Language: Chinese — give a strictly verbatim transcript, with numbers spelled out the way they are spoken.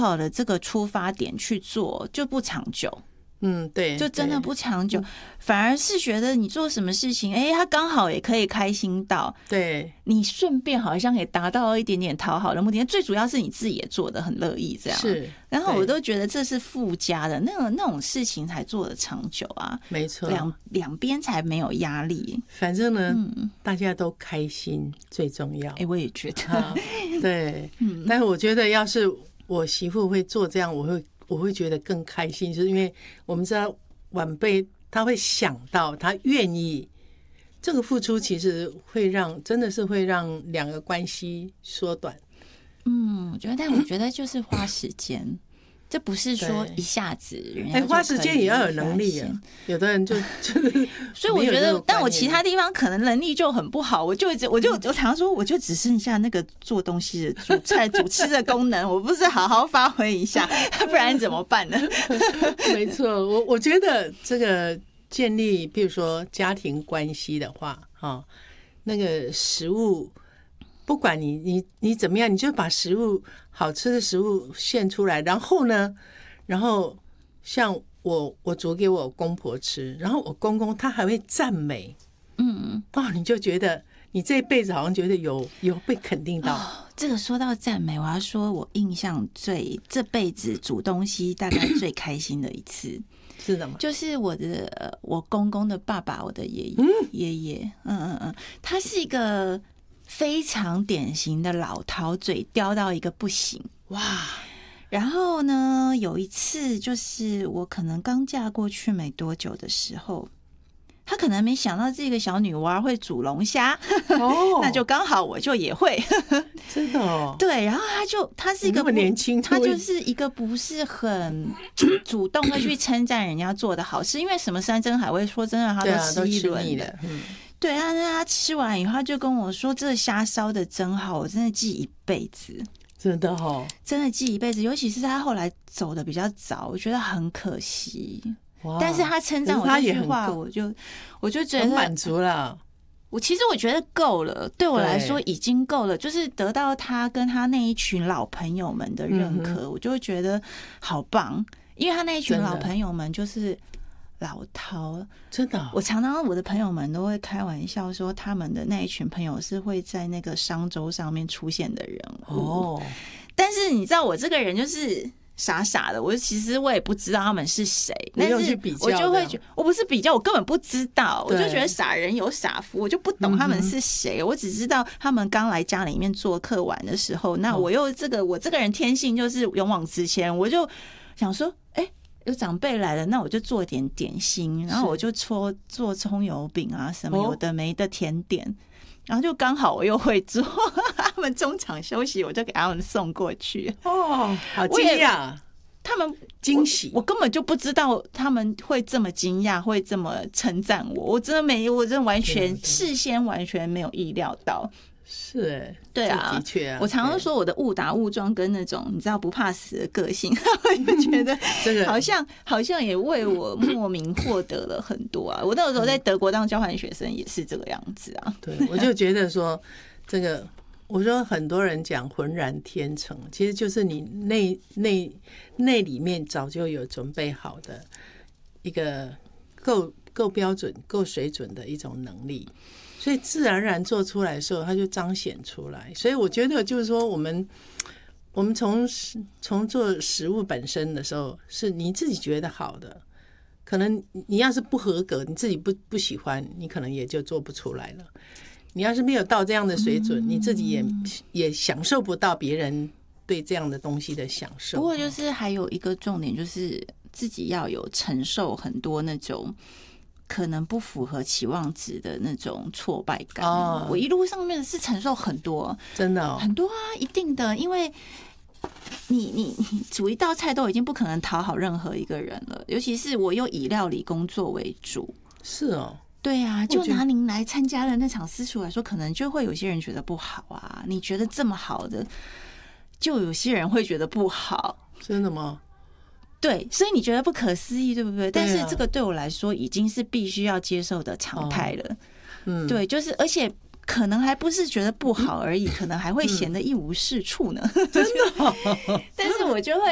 好的这个出发点去做，就不长久。 嗯，对， 就真的不长久，反而是觉得你做什么事情，哎，他刚好也可以开心到， 对， 你顺便好像也达到一点点讨好的目的。最主要是你自己也做得很乐意，这样是。 然后我都觉得这是附加的，那种那种事情才做得长久啊。 没错， 两两边才没有压力。 反正呢，嗯、大家都开心最重要。 哎，我也觉得， 啊、对，嗯。但是我觉得，要是我媳妇会做这样，我会。我会觉得更开心，就是因为我们知道晚辈他会想到，他愿意这个付出，其实会让真的是会让两个关系缩短。 嗯，我觉得，但我觉得就是花时间，这不是说一下子人家。 哎，花时间也要有能力啊。有的人就就是， 所以我觉得，但我其他地方可能能力就很不好，我就一直我就我常常说，我就只剩下那个做东西的煮菜、煮吃的功能，我不是好好发挥一下，不然怎么办呢？ 没错，我我觉得这个建立，比如说家庭关系的话，哈，那个食物。不管你你你怎么样，你就把食物好吃的食物献出来，然后呢，然后像我我煮给我公婆吃，然后我公公他还会赞美，嗯哦，你就觉得你这辈子好像觉得有有被肯定到。哦， 这个说到赞美，我要说我印象最这辈子煮东西大概最开心的一次。 是的吗？ 就是我的我公公的爸爸，我的爷爷、嗯、爷爷，嗯嗯嗯，他是一个非常典型的老饕，嘴刁到一个不行哇！然后呢，有一次就是我可能刚嫁过去没多久的时候，他可能没想到这个小女娃会煮龙虾，哦，那就刚好我就也会， 真的哦。 对，然后他就他是一个那么年轻， 他就是一个不是很主动的去称赞人家做的好吃，因为什么山珍海味，说真的，他都吃一轮的。嗯，对啊，那他吃完以后，他就跟我说：“这虾烧的真好，我真的记一辈子。” 真的哦， 真的记一辈子。尤其是他后来走的比较早，我觉得很可惜。但是他称赞我这句话，我就我就觉得满足了。 我其实我觉得够了，对我来说已经够了，就是得到他跟他那一群老朋友们的认可，嗯、我就会觉得好棒。因为他那一群老朋友们就是老饕， 真的。 我常常我的朋友们都会开玩笑说，他们的那一群朋友是会在那个商周上面出现的人物。哦，但是你知道我这个人就是傻傻的，我其实我也不知道他们是谁，但是我就会觉得，我不是比较，我根本不知道，我就觉得傻人有傻福，我就不懂他们是谁，嗯、我只知道他们刚来家里面做客玩的时候，那我又这个我这个人天性就是勇往直前，我就想说，哎、欸。有长辈来了，那我就做点点心，然后我就搓做葱油饼啊，什么有的没的甜点，哦、然后就刚好我又会做，他们中场休息，我就给他们送过去。 哦，好惊讶！ 他们惊喜我，我根本就不知道他们会这么惊讶，会这么称赞我，我真的没，我真的完全事先完全没有意料到。 是哎、欸， 对啊， 的确啊， 我常常说我的误打误撞跟那种你知道不怕死的个性，我就觉得这个好像好像也为我莫名获得了很多啊。我那个时候在德国当交换学生也是这个样子啊。 对，我就觉得说这个，我说很多人讲浑然天成，其实就是你内内内里面早就有准备好的一个够够标准、够水准的一种能力。所以自然而然做出来的时候，它就彰显出来。所以我觉得就是说，我们我们从从做食物本身的时候，是你自己觉得好的，可能你要是不合格，你自己不不喜欢，你可能也就做不出来了。你要是没有到这样的水准，你自己也也享受不到别人对这样的东西的享受。 不过就是还有一个重点，就是自己要有承受很多那种可能不符合期望值的那种挫败感。哦、我一路上面是承受很多， 真的、哦、 很多啊，一定的，因为你你你煮一道菜都已经不可能讨好任何一个人了，尤其是我又以料理工作为主。 是哦， 对啊，就拿您来参加的那场私厨来说，可能就会有些人觉得不好啊。你觉得这么好的，就有些人会觉得不好。 真的吗？ 对，所以你觉得不可思议，对不对？但是这个对我来说已经是必须要接受的常态了。哦、嗯，对，就是而且可能还不是觉得不好而已，可能还会显得一无是处呢。 真的、哦， 但是我就会